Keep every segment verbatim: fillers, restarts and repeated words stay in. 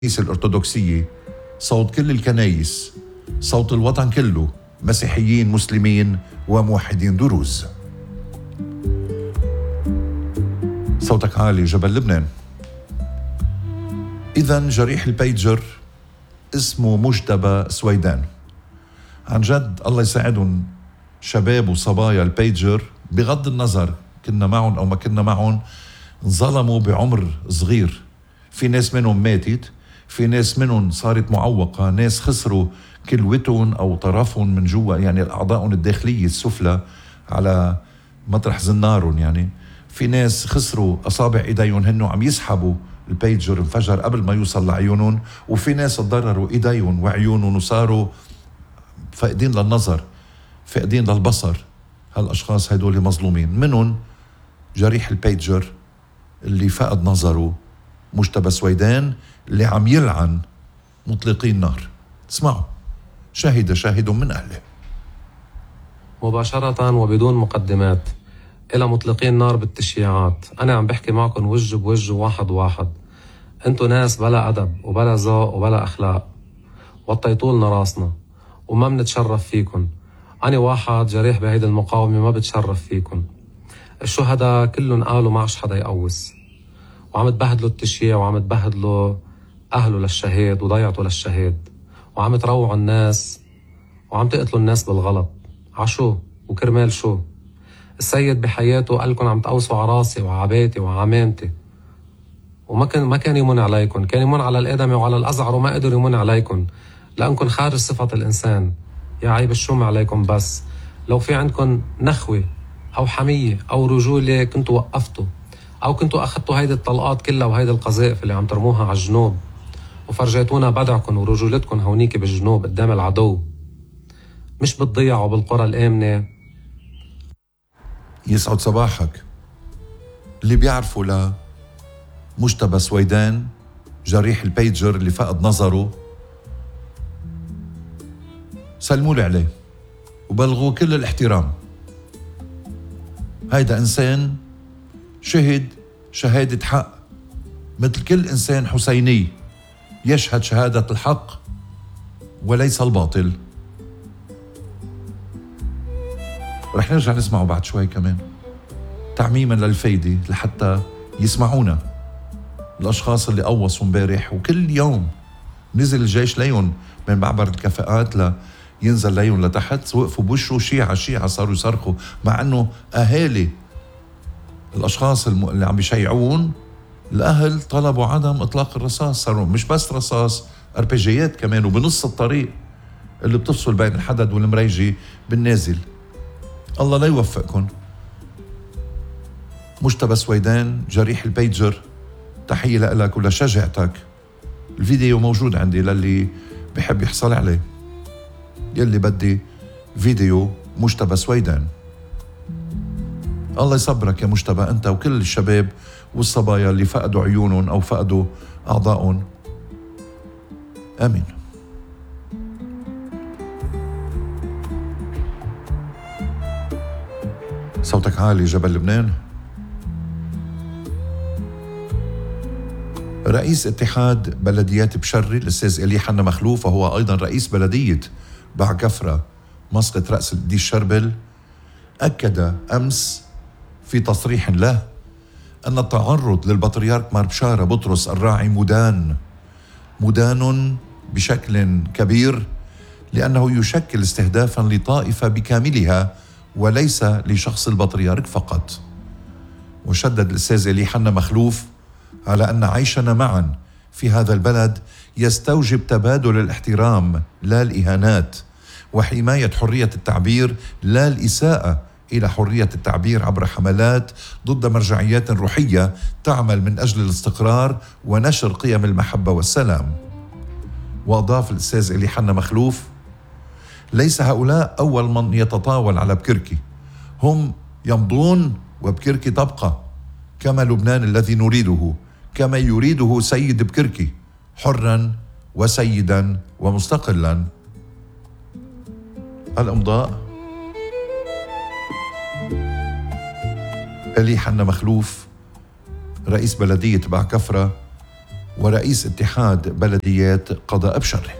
الكنيسة الأرثوذكسية، صوت كل الكنايس، صوت الوطن كله، مسيحيين مسلمين وموحدين دروز. صوتك عالي جبل لبنان. إذن جريح البيجر اسمه مجتبى سويدان. عن جد الله يساعدهم شباب وصبايا البيجر، بغض النظر كنا معهم أو ما كنا معهم، انظلموا بعمر صغير. في ناس منهم ماتت، في ناس منهم صارت معوقة، ناس خسروا كلوتهم أو طرفهم من جوا، يعني أعضائهم الداخلية السفلى على مطرح زنارهم. يعني في ناس خسروا أصابع إيديهم هنو عم يسحبوا البيجر، انفجر قبل ما يوصل لعيونهم، وفي ناس تضرروا إيديهم وعيونهم وصاروا فاقدين للنظر، فاقدين للبصر. هالأشخاص هيدول مظلومين. منهم جريح البيجر اللي فقد نظره مجتبى سويدان، اللي عم يلعن مطلقين نار. اسمعوا، شاهد شاهد من أهله. مباشرة وبدون مقدمات إلى مطلقين نار بالتشييعات، أنا عم بحكي معكم وجه بوجه واحد واحد. أنتوا ناس بلا أدب وبلا ذوق وبلا أخلاق، وطيتولنا راسنا وما بنتشرف فيكم. أنا واحد جريح بهيدي المقاومة ما بتشرف فيكم. الشهداء كلهم قالوا معش حدا يقوس، وعم تبهدلوا التشييع وعم تبهدلوا أهله للشهيد وضيعته للشهيد، وعم تروعوا الناس وعم تقتلوا الناس بالغلط. عشو وكرمال شو؟ السيد بحياته قالكم عم تقوسوا على راسي وعلى بيتي وعلى عمامتي، وما كان ما كان يمن عليكم، كان يمن على الأدمة وعلى الأزعر، وما قدر يمن عليكم لأنكم خارج صفة الإنسان. يا عيب الشوم عليكم. بس لو في عندكم نخوة أو حمية أو رجولة كنتوا وقفتوا، أو كنتوا أخذتوا هيدي الطلقات كلها وهيدي القذائف اللي عم ترموها على الجنوب وفرجيتونا بدعكم ورجولتكم هونيك بالجنوب قدام العدو، مش بتضيعوا بالقرى الآمنة. يسعد صباحك. اللي بيعرفوا لا مجتبى سويدان جريح البيجر اللي فقد نظره، سلموا لي عليه وبلغوا كل الاحترام. هيدا إنسان شهد شهادة حق مثل كل إنسان حسيني يشهد شهادة الحق وليس الباطل. رح نرجع نسمعه بعد شوي كمان تعميما للفايدة لحتى يسمعونا الأشخاص اللي قوصوا امبارح. وكل يوم نزل الجيش ليون من معبر الكفاءات ل ينزل ليون لتحت، وقفوا بوشه شيعة شيعة صاروا يصرخوا، مع أنه أهالي الأشخاص اللي عم بيشيعون الأهل طلبوا عدم إطلاق الرصاص. صاروا مش بس رصاص، أربيجيات كمان، وبنص الطريق اللي بتفصل بين الحدد والمريجي بالنازل. الله لا يوفقكم. مجتبى سويدان جريح البيجر، تحية لك ولشجاعتك. الفيديو موجود عندي للي بحب يحصل عليه. يلي بدي فيديو مجتبى سويدان. الله يصبرك يا مجتبى أنت وكل الشباب والصبايا اللي فقدوا عيونهم أو فقدوا أعضائهم. آمين. صوتك عالي جبل لبنان. رئيس اتحاد بلديات بشري الأستاذ إلي حنا مخلوف، وهو أيضا رئيس بلدية بعكفرة مسقط رأس دي الشربل، أكد أمس في تصريح له أن التعرض للبطريرك مار بشارة بطرس الراعي مدان مدان بشكل كبير، لأنه يشكل استهدافا لطائفة بكاملها وليس لشخص البطريرك فقط. وشدد الأستاذ إلي حنا مخلوف على أن عيشنا معا في هذا البلد يستوجب تبادل الاحترام لا الإهانات، وحماية حرية التعبير لا الإساءة إلى حرية التعبير عبر حملات ضد مرجعيات روحية تعمل من أجل الاستقرار ونشر قيم المحبة والسلام. وأضاف الأستاذ إلي حنا مخلوف: ليس هؤلاء أول من يتطاول على بكركي، هم يمضون وبكركي تبقى كما لبنان الذي نريده، كما يريده سيد بكركي، حرا وسيدا ومستقلا. الإمضاء إلي حنا مخلوف رئيس بلدية بعكفرة ورئيس اتحاد بلديات قضاء بشري.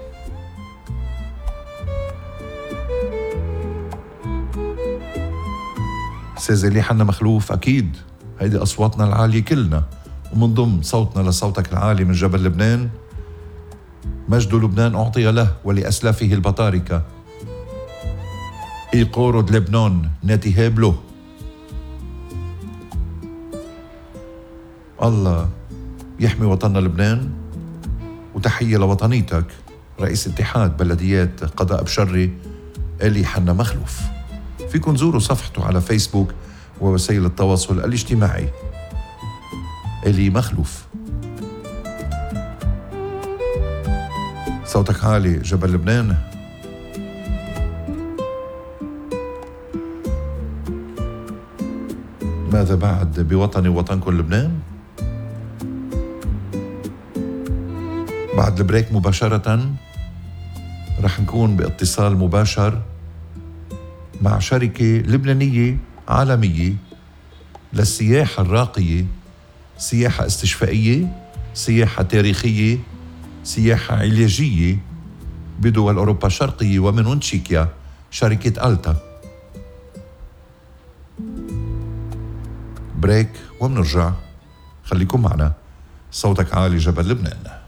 أستاذ إلي حنا مخلوف، أكيد هيدي أصواتنا العالية كلنا، ومن ضمن صوتنا لصوتك العالي من جبل لبنان: مجد لبنان أعطي له ولأسلافه البطاركة، إيقورد لبنان نتهاب له. الله يحمي وطننا لبنان. وتحية لوطنيتك رئيس اتحاد بلديات قضاء بشري إلي حنا مخلوف. فيكن زوروا صفحته على فيسبوك ووسائل التواصل الاجتماعي، إلي مخلوف. صوتك عالي جبل لبنان. ماذا بعد بوطني وطنكم لبنان؟ بعد البريك مباشرة رح نكون باتصال مباشر مع شركة لبنانية عالمية للسياحة الراقية، سياحة استشفائية، سياحة تاريخية، سياحة علاجية بدول أوروبا الشرقية ومنهم تشيكيا، شركة ألتا. بريك ومنرجع، خليكم معنا. صوتك عالي جبل لبنان.